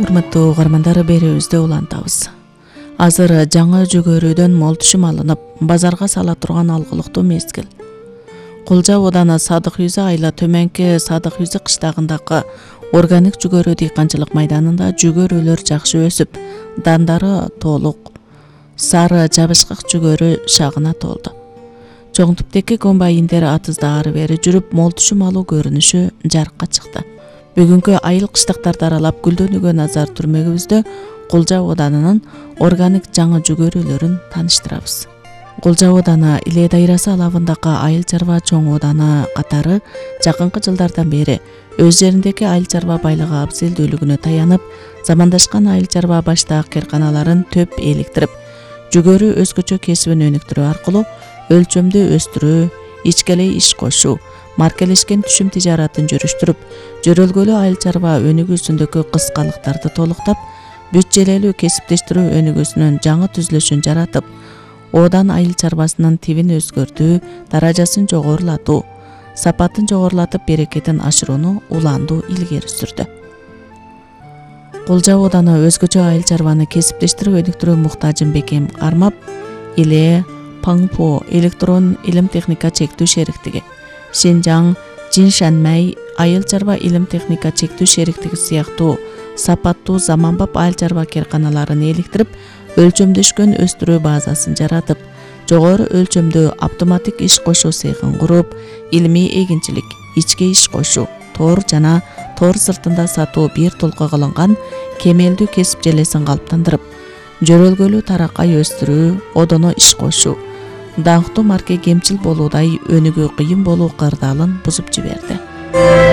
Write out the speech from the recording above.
урматтуу угармандар, берүүбүздө улантабыз. Азыр жаңы жүгөрүдөн мол түшүм алынып, базарга сала турган алгылыктуу мезгил. Кулжа ооданы Садык Юзы айла төмөнкү Садык Юзы кыштагындагы органик жүгөрү дыйканчылык майданында жүгөрүлөр жакшы өсүп, дандары толук сары жабышкак жүгөрү шагына толду. Чоң типтеги комбайндер атызда ары бери жүрүп, мол түшүм алуу көрүнүшү жарыкка чыкты. Бүгүнкү айыл кыштактарды аралап гүлдөнүүгө назар түрмөгүбүздө Кулжа оодарынын органик жаңы жүгөрүлөрүн тааныштырабыз. Кулжа ооданы Иле дайрасы алабындагы айыл чарба чоң ооданы катары жакынкы жылдардан бери өз жериндеги айыл чарба байлыгы абзелдүүлүгүнө таянып, замандашкан айыл чарба баштаак керканаларын төп эликтирип, жүгөрү өзгөчө кесибин өнүктүрүү аркылуу өлчөмдү өстүрүү, ичкелей иш кошуу, маркелешкен түшүм тижаратын жүрүштүрүп, жөрөлгөлүү айыл чарба өнүгүүсүндөгү кыскалыктарды толуктап, бүт-желелүү кесиптештирүү өнүгүүсүнүн жаңы түзүлүшүн жаратып, оодан айыл чарбасынын тибин өзгөртүү, даражасын жогорулатуу, сапатын жогорулатып, берекетин ашырууну уланду илгери сүрдү. Кулжа ооданы өзгөчө айыл чарбаны кесиптештирип өнүктүрүү муктажын бекем кармап, Иле Паңпо электрон илим техника чектүү шериктиги, Шинжаң Жиншанмай айыл чарба илим техника чектүү шериктиги сыяктуу сапаттуу заманбап айыл чарба керканаларын эликтирип, өлчөмдөшкөн өстүрүү базасын жаратып, жогору өлчөмдүү автоматик иш кошуу цехин куруп, илимий эгинчилик, ичке иш кошуу, тор жана тор сыртында сатуу бир толко кылынган кемелдүү кесип желесин калыптандырып, жөрөлгөлүү таракай өстүрүү, одоно иш кошуу, даңктуу марке кемчил болуудай өнүгүү кыйын болуу кырдаалын бузуп жиберди.